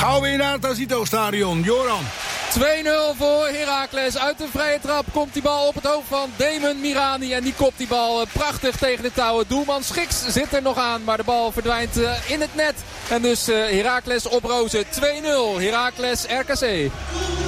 Gauw weer naar het Azito-stadion. Joran. 2-0 voor Heracles. Uit de vrije trap komt die bal op het hoofd van Damon Mirani. En die kopt die bal prachtig tegen de touwen. Doelman Schiks zit er nog aan. Maar de bal verdwijnt in het net. En dus Heracles op rozen. 2-0. Heracles RKC.